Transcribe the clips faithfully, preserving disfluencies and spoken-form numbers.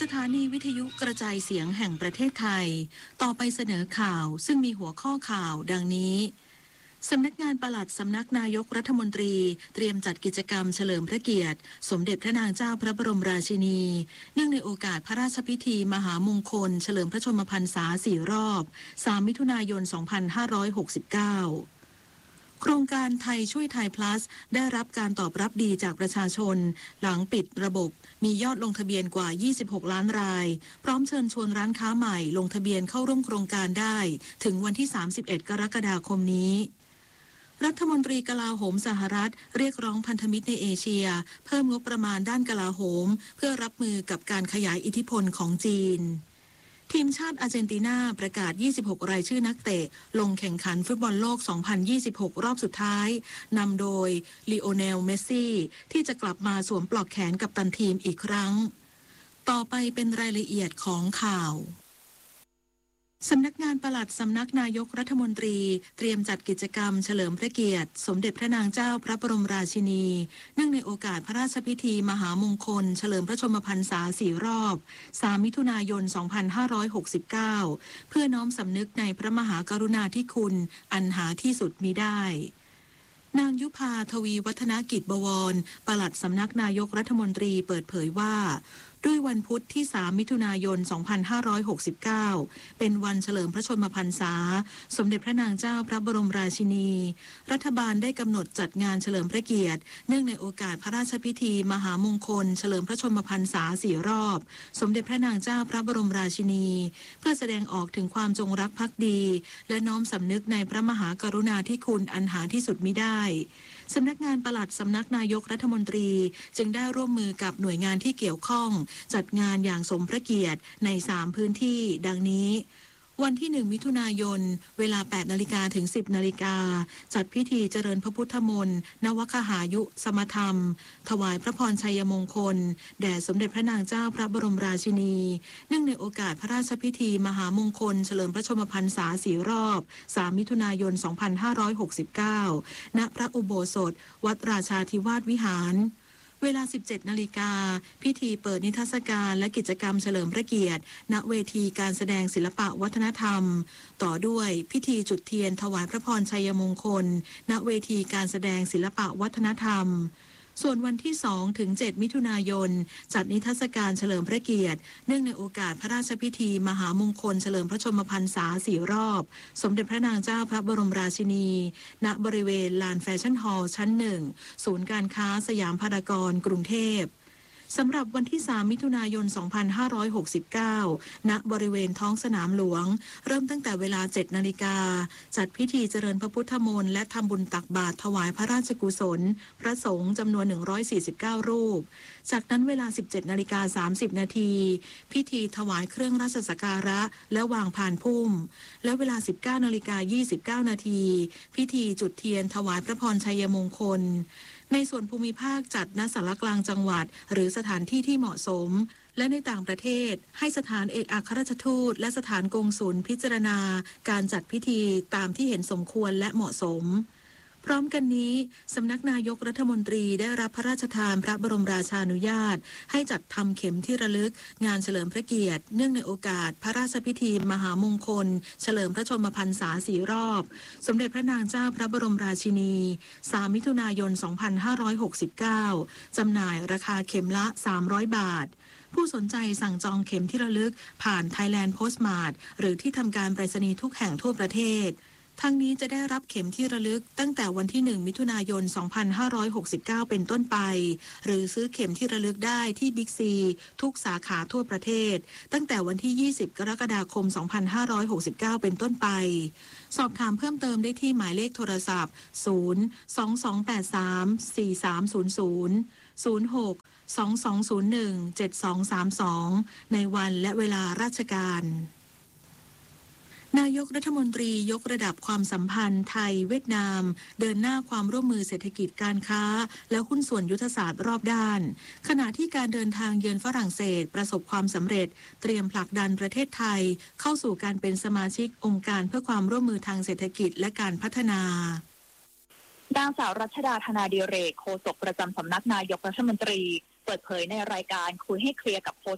ถานีวิทยุกระจายเสียงแห่งประเทศไทยต่อไปเสนอข่าวซึ่งมีหัวข้อข่าวดังนี้สำนักงานปลัดสำนักนายกรัฐมนตรีเตรียมจัดกิจกรรมเฉลิมพระเกียรติสมเด็จพระนางเจ้าพระบรมราชินีเนื่องในโอกาสพระราชพิธีมหามงคลเฉลิมพระชนมพรรษาสี่รอบสามมิถุนายนสองพันห้าร้อยหกสิบเก้าโครงการไทยช่วยไทย plus ได้รับการตอบรับดีจากประชาชนหลังปิดระบบมียอดลงทะเบียนกว่ายี่สิบหกล้านรายพร้อมเชิญชวนร้านค้าใหม่ลงทะเบียนเข้าร่วมโครงการได้ถึงวันที่สามสิบเอ็ดกรกฎาคมนี้รัฐมนตรีกลาโหมสหรัฐเรียกร้องพันธมิตรในเอเชียเพิ่มงบประมาณด้านกลาโหมเพื่อรับมือกับการขยายอิทธิพลของจีนทีมชาติอาร์เจนตินาประกาศยี่สิบหกรายชื่อนักเตะลงแข่งขันฟุตบอลโลกสองพันยี่สิบหกรอบสุดท้ายนำโดยลีโอเนลเมสซี่ที่จะกลับมาสวมปลอกแขนกัปตันทีมอีกครั้งต่อไปเป็นรายละเอียดของข่าวสำนักงานปลัดสำนักนายกรัฐมนตรีเตรียมจัดกิจกรรมเฉลิมพระเกียรติสมเด็จพระนางเจ้าพระบรมราชินีเนื่องในโอกาสพระราชพิธีมหามงคลเฉลิมพระชนมพรรษาสี่รอบสามมิถุนายนสองพันห้าร้อยหกสิบเก้าเพื่อน้อมสำนึกในพระมหากรุณาธิคุณอันหาที่สุดมิได้นางยุพาทวีวัฒนกิจบวรปลัดสำนักนายกรัฐมนตรีเปิดเผยว่าด้วยวันพุธที่สามมิถุนายนสองพันห้าร้อยหกสิบเก้าเป็นวันเฉลิมพระชนมพรรษาสมเด็จพระนางเจ้าพระบรมราชินีรัฐบาลได้กำหนดจัดงานเฉลิมพระเกียรติเนื่องในโอกาสพระราชพิธีมหามงคลเฉลิมพระชนมพรรษาสี่รอบสมเด็จพระนางเจ้าพระบรมราชินีเพื่อแสดงออกถึงความจงรักภักดีและน้อมสำนึกในพระมหากรุณาธิคุณอันหาที่สุดมิได้สำนักงานปลัดสำนักนายกรัฐมนตรีจึงได้ร่วมมือกับหน่วยงานที่เกี่ยวข้องจัดงานอย่างสมพระเกียรติในสามพื้นที่ดังนี้วันที่หนึ่งมิถุนายนเวลาแปดนาฬิกาถึงสิบนาฬิกาจัดพิธีเจริญพระพุทธมนต์นวคหายุสมธรรมถวายพระพรชัยมงคลแด่สมเด็จพระนางเจ้าพระบรมราชินีเนื่องในโอกาสพระราชพิธีมหามงคลเฉลิมพระชนมพรรษาสี่รอบสามมิถุนายนสองพันห้าร้อยหกสิบเก้าณพระอุโบสถวัดราชาธิวาสวิหารเวลา สิบเจ็ดนาฬิกาพิธีเปิดนิทรรศการและกิจกรรมเฉลิมพระเกียรติณเวทีการแสดงศิลปะวัฒนธรรมต่อด้วยพิธีจุดเทียนถวายพระพรชัยมงคลณเวทีการแสดงศิลปะวัฒนธรรมส่วนวันที่สองถึงเจ็ดมิถุนายนจัดนิทรรศการเฉลิมพระเกียรติเนื่องในโอกาสพระราชพิธีมหามงคลเฉลิมพระชนมพรรษาสี่รอบสมเด็จพระนางเจ้าพระบรมราชินีณบริเวณลานแฟชั่นฮอลล์ชั้นหนึ่งศูนย์การค้าสยามพารากอนกรุงเทพสำหรับวันที่สามมิถุนายนสองพันห้าร้อยหกสิบเก้าณบริเวณท้องสนามหลวงเริ่มตั้งแต่เวลาเจ็ดนาฬิกาจัดพิธีเจริญพระพุทธมนต์และทำบุญตักบาตรถวายพระราชกุศลพระสงฆ์จำนวนหนึ่งร้อยสี่สิบเก้ารูปจากนั้นเวลา สิบเจ็ดนาฬิกาสามสิบนาทีพิธีถวายเครื่องราชสักการะและวางพานพุ่มและเวลา สิบเก้านาฬิกายี่สิบเก้านาทีพิธีจุดเทียนถวายพระพรชัยมงคลในส่วนภูมิภาคจัดณศาลากลางจังหวัดหรือสถานที่ที่เหมาะสมและในต่างประเทศให้สถานเอกอัครราชทูตและสถานกงสุลพิจารณาการจัดพิธีตามที่เห็นสมควรและเหมาะสมพร้อมกันนี้สำนักนายกรัฐมนตรีได้รับพระราชทานพระบรมราชานุญาตให้จัดทำเข็มที่ระลึกงานเฉลิมพระเกียรติเนื่องในโอกาสพระราชพิธีมหามงคลเฉลิมพระชนมพรรษาสี่รอบสมเด็จพระนางเจ้าพระบรมราชินีสามมิถุนายนสองพันห้าร้อยหกสิบเก้าจำหน่ายราคาเข็มละสามร้อยบาทผู้สนใจสั่งจองเข็มที่ระลึกผ่าน Thailand Postmart หรือที่ทำการไปรษณีย์ทุกแห่งทั่วประเทศทั้งนี้จะได้รับเข็มที่ระลึกตั้งแต่วันที่หนึ่งมิถุนายนสองพันห้าร้อยหกสิบเก้าเป็นต้นไปหรือซื้อเข็มที่ระลึกได้ที่บิ๊กซีทุกสาขาทั่วประเทศตั้งแต่วันที่ยี่สิบกรกฎาคมสองพันห้าร้อยหกสิบเก้าเป็นต้นไปสอบถามเพิ่มเติมได้ที่หมายเลขโทรศัพท์ศูนย์ สอง สอง แปด สาม สี่ สาม ศูนย์ ศูนย์ ศูนย์ หก สอง สอง ศูนย์ หนึ่ง เจ็ด สอง สาม สองในวันและเวลาราชการนายกรัฐมนตรียกระดับความสัมพันธ์ไทยเวียดนามเดินหน้าความร่วมมือเศรษฐกิจการค้าและหุ้นส่วนยุทธศาสตร์รอบด้านขณะที่การเดินทางเยือนฝรั่งเศสประสบความสำเร็จเตรียมผลักดันประเทศไทยเข้าสู่การเป็นสมาชิกองค์การเพื่อความร่วมมือทางเศรษฐกิจและการพัฒนานางสาวรัชดาธนาดิเรกโฆษกประจำสำนักนายกรัฐมนตรีเปิดเผยในรายการคุยให้เคลียร์กับโฆษก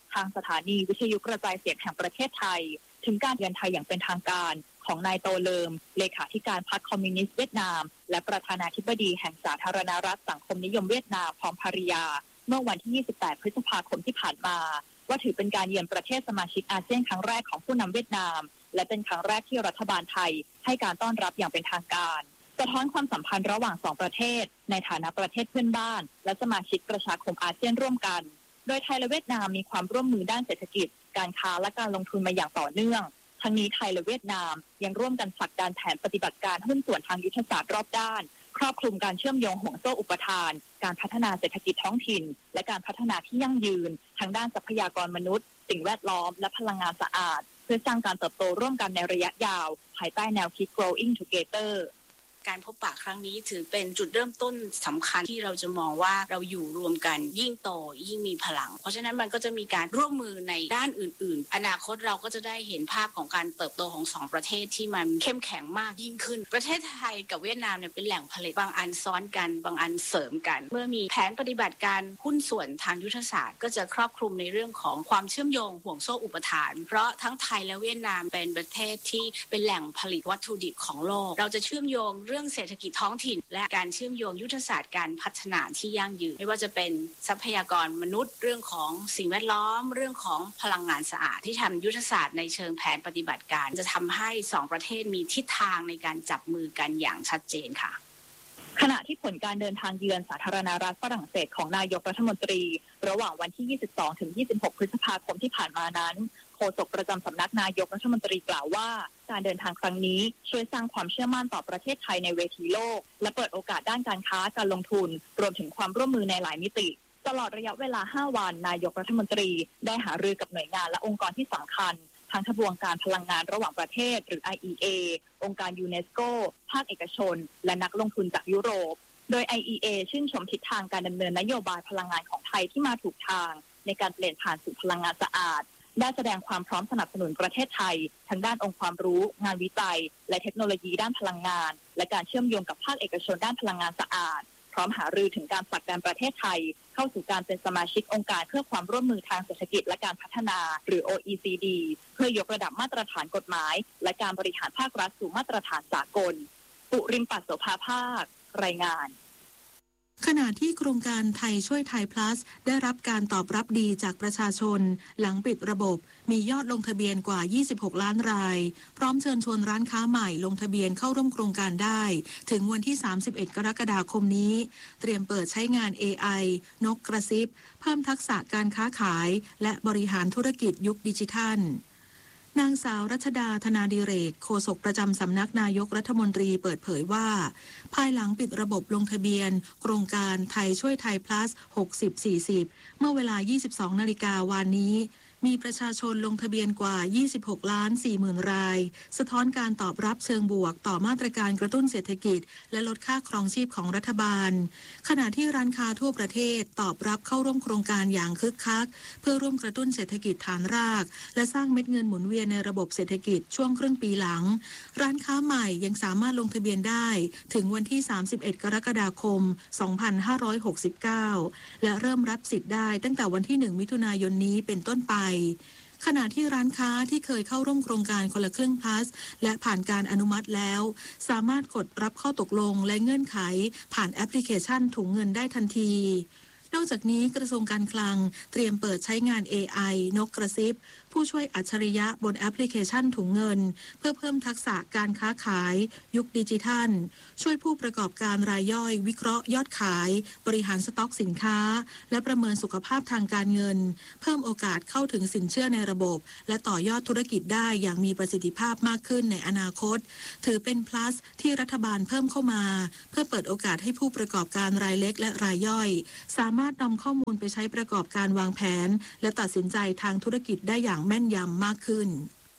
ทางสถานีวิทยุกระจายเสียงแห่งประเทศไทยถึงการเยือนไทยอย่างเป็นทางการของนายโตเลิมเลขาธิการพรรคคอมมิวนิสต์เวียดนามและประธานาธิบดีแห่งสาธารณรัฐสังคมนิยมเวียดนามพร้อมภริยาเมื่อวันที่ยี่สิบแปดพฤษภาคมที่ผ่านมาว่าถือเป็นการเยือนประเทศสมาชิกอาเซียนครั้งแรกของผู้นำเวียดนามและเป็นครั้งแรกที่รัฐบาลไทยให้การต้อนรับอย่างเป็นทางการสะท้อนความสัมพันธ์ระหว่างสองประเทศในฐานะประเทศเพื่อนบ้านและสมาชิกประชาคมอาเซียนร่วมกันโดยไทยและเวียดนามมีความร่วมมือด้านเศรษฐกิจการค้าและการลงทุนมาอย่างต่อเนื่องทั้งนี้ไทยและเวียดนามยังร่วมกันผลักดันแผนปฏิบัติการหุ้นส่วนทางยุทธศาสตร์รอบด้านครอบคลุมการเชื่อมโยงห่วงโซ่อุปทานการพัฒนาเศรษฐกิจท้องถิ่นและการพัฒนาที่ยั่งยืนทั้งด้านทรัพยากรมนุษย์สิ่งแวดล้อมและพลังงานสะอาดเพื่อสร้างการเติบโตร่วมกันในระยะยาวภายใต้แนวคิด Growing Together การพบปะครั้งนี้ถือเป็นจุดเริ่มต้นสำคัญที่เราจะมองว่าเราอยู่รวมกันยิ่งโตยิ่งมีพลังเพราะฉะนั้นมันก็จะมีการร่วมมือในด้านอื่นๆอนาคตเราก็จะได้เห็นภาพของการเติบโตของสองประเทศที่มันเข้มแข็งมากยิ่งขึ้นประเทศไทยกับเวียดนามเนี่ยเป็นแหล่งผลิตบางอันซ้อนกันบางอันเสริมกันเมื่อมีแผนปฏิบัติการหุ้นส่วนทางยุทธศาสตร์ก็จะครอบคลุมในเรื่องของความเชื่อมโยงห่วงโซ่อุปทานเพราะทั้งไทยและเวียดนามเป็นประเทศที่เป็นแหล่งผลิตวัตถุดิบของโลกเราจะเชื่อมโยงเรื่องเศรษฐกิจท้องถิ่นและการเชื่อมโยงยุทธศาสตร์การพัฒนาที่ยั่งยืนไม่ว่าจะเป็นทรัพยากรมนุษย์เรื่องของสิ่งแวดล้อมเรื่องของพลังงานสะอาดที่ทำยุทธศาสตร์ในเชิงแผนปฏิบัติการจะทำให้สองประเทศมีทิศทางในการจับมือกันอย่างชัดเจนค่ะขณะที่ผลการเดินทางเยือนสาธารณรัฐฝรั่งเศสของนายกรัฐมนตรีระหว่างวันที่ ยี่สิบสองถึงยี่สิบหก พฤษภาคมที่ผ่านมานั้นโฆษกประจำสำนักนายกรัฐมนตรีกล่าวว่าการเดินทางครั้งนี้ช่วยสร้างความเชื่อมั่นต่อประเทศไทยในเวทีโลกและเปิดโอกาสด้านการค้าการลงทุนรวมถึงความร่วมมือในหลายมิติตลอดระยะเวลาห้าวันนายกรัฐมนตรีได้หารือกับหน่วยงานและองค์กรที่สำคัญทั้งทบวงการพลังงานระหว่างประเทศหรือ ไอ อี เอ องค์การยูเนสโกภาคเอกชนและนักลงทุนจากยุโรปโดย ไอ อี เอ ชื่นชมทิศทางการดำเนินนโยบายพลังงานของไทยที่มาถูกทางในการเปลี่ยนผ่านสู่พลังงานสะอาดได้แสดงความพร้อมสนับสนุนประเทศไทยทั้งด้านองค์ความรู้งานวิจัยและเทคโนโลยีด้านพลังงานและการเชื่อมโยงกับภาคเอกชนด้านพลังงานสะอาดพร้อมหารือถึงการผลักดันประเทศไทยเข้าสู่การเป็นสมาชิกองค์การเพื่อความร่วมมือทางเศรษฐกิจและการพัฒนาหรือ โอ อี ซี ดี เพื่อยกระดับมาตรฐานกฎหมายและการบริหารภาครัฐสู่มาตรฐานสากลปุริมปัสโสภาภาครายงานขณะที่โครงการไทยช่วยไทย plus ได้รับการตอบรับดีจากประชาชนหลังปิดระบบมียอดลงทะเบียนกว่ายี่สิบหกล้านรายพร้อมเชิญชวนร้านค้าใหม่ลงทะเบียนเข้าร่วมโครงการได้ถึงวันที่สามสิบเอ็ดกรกฎาคมนี้เตรียมเปิดใช้งาน เอ ไอ นกกระซิบเพิ่มทักษะการค้าขายและบริหารธุรกิจยุคดิจิทัลนางสาวรัชดาธนาดิเรกโฆษกประจำสำนักนายกรัฐมนตรีเปิดเผยว่าภายหลังปิดระบบลงทะเบียนโครงการไทยช่วยไทย plus หกสิบ สี่สิบเมื่อเวลา ยี่สิบสองนาฬิกาวันนี้มีประชาชนลงทะเบียนกว่ายี่สิบหกล้านสี่หมื่นรายสะท้อนการตอบรับเชิงบวกต่อมาตรการกระตุ้นเศรษฐกิจและลดค่าครองชีพของรัฐบาลขณะที่ร้านค้าทั่วประเทศตอบรับเข้าร่วมโครงการอย่างคึกคักเพื่อร่วมกระตุ้นเศรษฐกิจฐานรากและสร้างเม็ดเงินหมุนเวียนในระบบเศรษฐกิจช่วงครึ่งปีหลังร้านค้าใหม่ยังสามารถลงทะเบียนได้ถึงวันที่สามสิบเอ็ดกรกฎาคมสองพันห้าร้อยหกสิบเก้าและเริ่มรับสิทธิ์ได้ตั้งแต่วันที่หนึ่งมิถุนายนนี้เป็นต้นไปขณะที่ร้านค้าที่เคยเข้าร่วมโครงการคนละครึ่ง plus และผ่านการอนุมัติแล้วสามารถกดรับข้อตกลงและเงื่อนไขผ่านแอปพลิเคชันถุงเงินได้ทันทีนอกจากนี้กระทรวงการคลังเตรียมเปิดใช้งาน เอ ไอ นกกระซิบผู้ช่วยอัจฉริยะบนแอปพลิเคชันถุงเงินเพื่อเพิ่มทักษะการค้าขายยุคดิจิทัลช่วยผู้ประกอบการรายย่อยวิเคราะห์ยอดขายบริหารสต็อกสินค้าและประเมินสุขภาพทางการเงินเพิ่มโอกาสเข้าถึงสินเชื่อในระบบและต่อยอดธุรกิจได้อย่างมีประสิทธิภาพมากขึ้นในอนาคตถือเป็น plus ที่รัฐบาลเพิ่มเข้ามาเพื่อเปิดโอกาสให้ผู้ประกอบการรายเล็กและรายย่อยสามารถนำข้อมูลไปใช้ประกอบการวางแผนและตัดสินใจทางธุรกิจได้อย่างแม่นยำมากขึ้น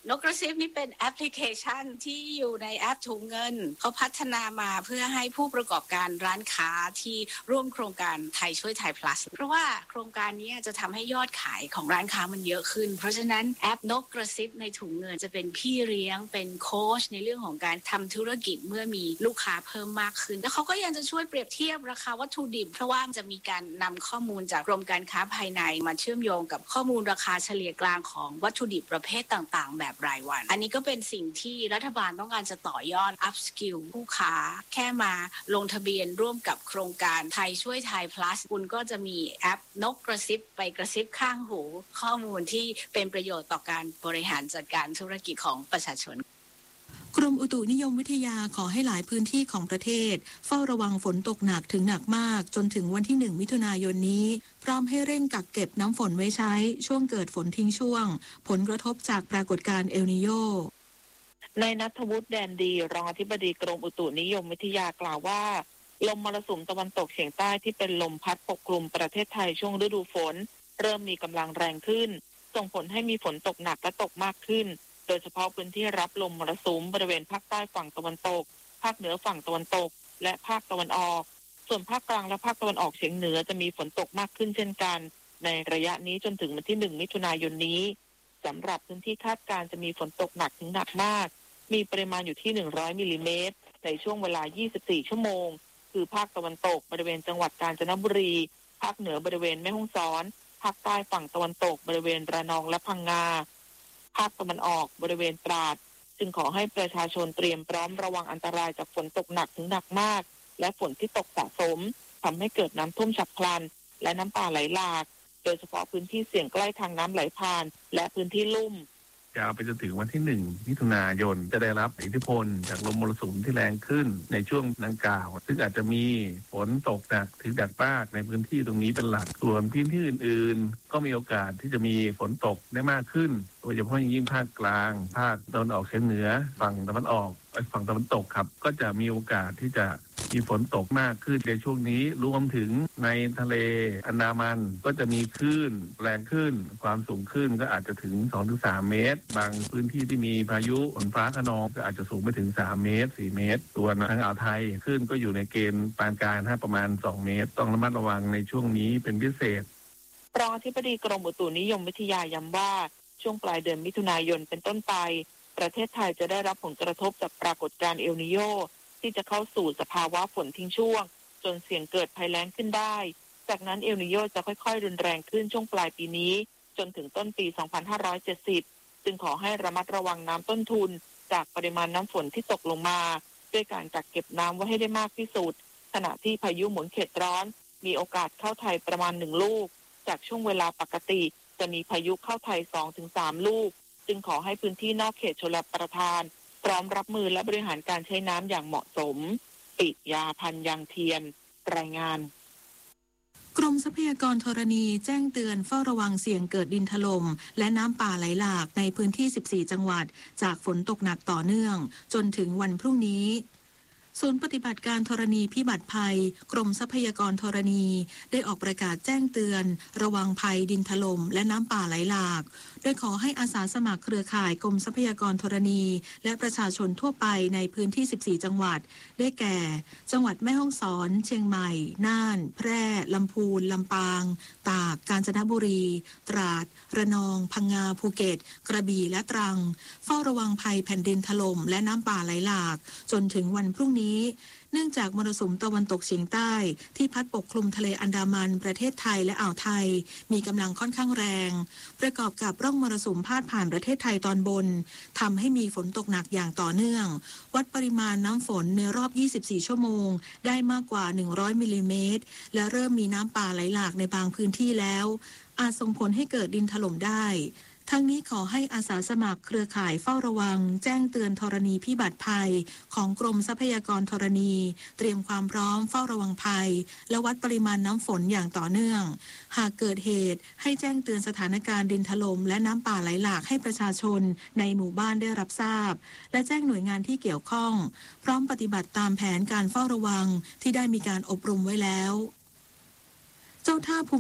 นกกระซิบนี่เป็นแอปพลิเคชันที่อยู่ในแอปถุงเงินเขาพัฒนามาเพื่อให้ผู้ประกอบการร้านค้าที่ร่วมโครงการไทยช่วยไทย plus เพราะว่าโครงการนี้จะทำให้ยอดขายของร้านค้ามันเยอะขึ้นเพราะฉะนั้นแอปนกกระซิบในถุงเงินจะเป็นพี่เลี้ยงเป็นโค้ชในเรื่องของการทำธุรกิจเมื่อมีลูกค้าเพิ่มมากขึ้นแล้วเขาก็ยังจะช่วยเปรียบเทียบราคาวัตถุดิบเพราะว่าจะมีการนำข้อมูลจากกรมการค้าภายในมาเชื่อมโยงกับข้อมูลราคาเฉลี่ยกลางของวัตถุดิบประเภทต่างๆแบบรายวันอันนี้ก็เป็นสิ่งที่รัฐบาลต้องการจะต่อยอด up skill ผู้ค้าแค่มาลงทะเบียนร่วมกับโครงการไทยช่วยไทย plus คุณก็จะมีแอปนกกระซิบไปกระซิบข้างหูข้อมูลที่เป็นประโยชน์ต่อการบริหารจัดการธุรกิจของประชาชนกรมอุตุนิยมวิทยาขอให้หลายพื้นที่ของประเทศเฝ้าระวังฝนตกหนักถึงหนักมากจนถึงวันที่หนึ่งมิถุนายนนี้พร้อมให้เร่งกักเก็บน้ำฝนไว้ใช้ช่วงเกิดฝนทิ้งช่วงผลกระทบจากปรากฏการณ์เอลนีโญนายณัฐวุฒิแดนดีรองอธิบดีกรมอุตุนิยมวิทยากล่าวว่าลมมรสุมตะวันตกเฉียงใต้ที่เป็นลมพัดปกคลุมประเทศไทยช่วงฤดูฝนเริ่มมีกำลังแรงขึ้นส่งผลให้มีฝนตกหนักและตกมากขึ้นโดยเฉพาะพื้นที่รับลมมรสุมบริเวณภาคใต้ฝั่งตะวันตกภาคเหนือฝั่งตะวันตกและภาคตะวันออกส่วนภาคกลางและภาคตะวันออกเฉียงเหนือจะมีฝนตกมากขึ้นเช่นกันในระยะนี้จนถึงวันที่หนึ่งมิถุนายนนี้สำหรับพื้นที่คาดการณ์จะมีฝนตกหนักถึงหนักมากมีปริมาณอยู่ที่หนึ่งร้อยมิลลิเมตรในช่วงเวลายี่สิบสี่ชั่วโมงคือภาคตะวันตกบริเวณจังหวัดกาญจนบุรีภาคเหนือบริเวณแม่ฮ่องสอนภาคใต้ฝั่งตะวันตกบริเวณระนองและพังงาภาคตะวันออกบริเวณตราดจึงขอให้ประชาชนเตรียมพร้อมระวังอันตรายจากฝนตกหนักถึงหนักมากและฝนที่ตกสะสมทำให้เกิดน้ำท่วมฉับพลันและน้ำป่าไหลหลากโดยเฉพาะพื้นที่เสี่ยงใกล้ทางน้ำไหลผ่านและพื้นที่ลุ่มยาวไปจนถึงวันที่หนึ่งมิถุนายนจะได้รับอิทธิพลจากลมมรสุมที่แรงขึ้นในช่วงดังกล่าวซึ่งอาจจะมีฝนตกหนักถึงหนักมากในพื้นที่ตรงนี้เป็นหลักส่วนพื้นที่อื่นๆก็มีโอกาสที่จะมีฝนตกได้มากขึ้นโดยเฉพาะอย่างยิ่งภาคกลางภาคตะวันออกเฉียงเหนือฝั่งตะวันออกฝั่งตะวันตกครับก็จะมีโอกาสที่จะมีฝนตกมากขึ้นในช่วงนี้รวมถึงในทะเลอันดามันก็จะมีคลื่นแรงขึ้นความสูงขึ้นก็อาจจะถึง สองถึงสาม เมตรบางพื้นที่ที่มีพายุฝนฟ้าคะนองก็อาจจะสูงไปถึงสามเมตรสี่เมตรส่วนทางอ่าวไทยคลื่นก็อยู่ในเกณฑ์ปานกลางประมาณสองเมตรต้องระมัดระวังในช่วงนี้เป็นพิเศษรองอธิบดีกรมอุตุนิยมวิทยาย้ำว่าช่วงปลายเดือนมิถุนายนเป็นต้นไปประเทศไทยจะได้รับผลกระทบจากปรากฏการณ์เอลนีโญที่จะเข้าสู่สภาวะฝนทิ้งช่วงจนเสี่ยงเกิดภัยแล้งขึ้นได้จากนั้นเอลนีโญจะค่อยๆรุนแรงขึ้นช่วงปลายปีนี้จนถึงต้นปีสองพันห้าร้อยเจ็ดสิบจึงขอให้ระมัดระวังน้ำต้นทุนจากปริมาณน้ำฝนที่ตกลงมาด้วยการกักเก็บน้ำไว้ให้ได้มากที่สุดขณะที่พายุหมุนเขตร้อนมีโอกาสเข้าไทยประมาณหนึ่งลูกจากช่วงเวลาปกติจะมีพายุเข้าไทย สองถึงสาม ลูกจึงขอให้พื้นที่นอกเขตชลประทานพร้อมรับมือและบริหารการใช้น้ำอย่างเหมาะสมปิยาพันธ์ยังเทียนรายงานกรมทรัพยากรธรณีแจ้งเตือนเฝ้าระวังเสี่ยงเกิดดินถล่มและน้ำป่าไหลหลากในพื้นที่สิบสี่จังหวัดจากฝนตกหนักต่อเนื่องจนถึงวันพรุ่งนี้ศูนย์ปฏิบัติการธรณีพิบัติภัยกรมทรัพยากรธรณีได้ออกประกาศแจ้งเตือนระวังภัยดินถล่มและน้ำป่าไหลหลากโดยขอให้อาสาสมัครเครือข่ายกรมทรัพยากรธรณีและประชาชนทั่วไปในพื้นที่สิบสี่จังหวัดได้แก่จังหวัดแม่ฮ่องสอนเชียงใหม่น่านแพร่ลำพูนลำปางตากกาญจนบุรีตราดระนองพังงาภูเก็ตกระบี่และตรังเฝ้าระวังภัยแผ่นดินถล่มและน้ำป่าไหลหลากจนถึงวันพรุ่งนี้เนื่องจากมรสุมตะวันตกเฉียงใต้ที่พัดปกคลุมทะเลอันดามันประเทศไทยและอ่าวไทยมีกำลังค่อนข้างแรงประกอบกับร่องมรสุมพาดผ่านประเทศไทยตอนบนทำให้มีฝนตกหนักอย่างต่อเนื่องวัดปริมาณน้ำฝนในรอบยี่สิบสี่ชั่วโมงได้มากกว่าหนึ่งร้อยมิลลิเมตรและเริ่มมีน้ำป่าไหลหลากในบางพื้นที่แล้วอาจส่งผลให้เกิดดินถล่มได้ทั้งนี้ขอให้อาสาสมัครเครือข่ายเฝ้าระวังแจ้งเตือนธรณีพิบัติภัยของกรมทรัพยากรธรณีเตรียมความพร้อมเฝ้าระวังภัยและวัดปริมาณน้ำฝนอย่างต่อเนื่องหากเกิดเหตุให้แจ้งเตือนสถานการณ์ดินถล่มและน้ำป่าไหลหลากให้ประชาชนในหมู่บ้านได้รับทราบและแจ้งหน่วยงานที่เกี่ยวข้องพร้อมปฏิบัติตามแผนการเฝ้าระวังที่ได้มีการอบรมไว้แล้วเจ้าท่าภู